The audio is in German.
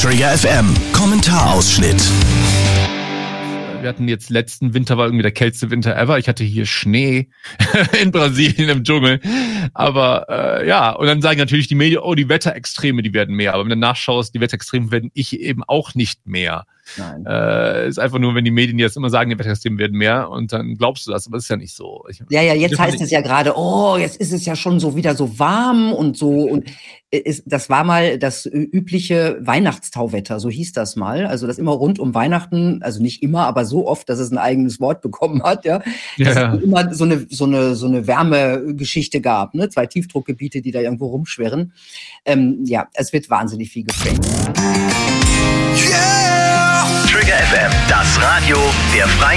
Trigger FM Kommentarausschnitt. Wir hatten jetzt letzten Winter, war irgendwie der kälteste Winter ever. Ich hatte hier Schnee in Brasilien im Dschungel. Aber und dann sagen natürlich die Medien, die Wetterextreme, die werden mehr. Aber wenn du nachschaust, die Wetterextreme werden eben auch nicht mehr. Nein. Ist einfach nur, wenn die Medien jetzt immer sagen, die Wetterextreme werden mehr und dann glaubst du das, aber das ist ja nicht so. Jetzt heißt es ja gerade, jetzt ist es ja schon so wieder so warm und so. Und das war mal das übliche Weihnachtstauwetter, so hieß das mal. Also das immer rund um Weihnachten, also nicht immer, aber so oft, dass es ein eigenes Wort bekommen hat, ja. Dass es immer so eine Wärmegeschichte gab, ne? 2 Tiefdruckgebiete, die da irgendwo rumschwirren. Es wird wahnsinnig viel geframed. Trigger FM, das Radio der Freien